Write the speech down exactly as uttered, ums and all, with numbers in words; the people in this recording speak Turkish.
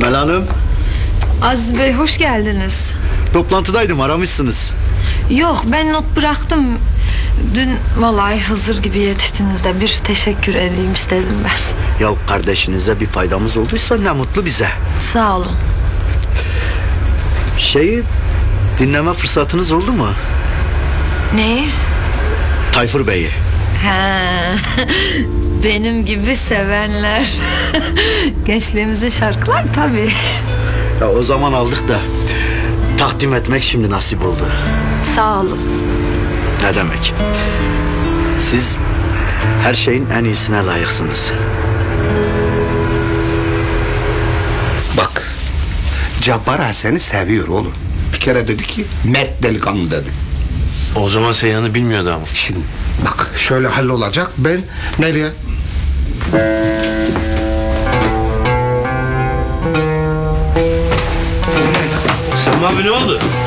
Emel Hanım. Aziz Bey hoş geldiniz. Toplantıdaydım, aramışsınız. Yok, ben not bıraktım. Dün vallahi Hızır gibi yetiştiniz de bir teşekkür edeyim istedim ben. Ya kardeşinize bir faydamız olduysa ne mutlu bize. Sağ olun. Şeyi dinleme fırsatınız oldu mu? Neyi? Tayfur Bey'i. He, benim gibi sevenler. Gençliğimizin şarkılar tabii. Ya o zaman aldık da takdim etmek şimdi nasip oldu. Sağ olun. Ne demek? Siz her şeyin en iyisine layıksınız. Bak, Cabbar Ağa seni seviyor oğlum. Bir kere dedi ki mert delikanlı dedi. O zaman Seyhan'ı bilmiyordu ama. Şimdi bak şöyle hallolacak. Ben nereye? Sami abi ne oldu?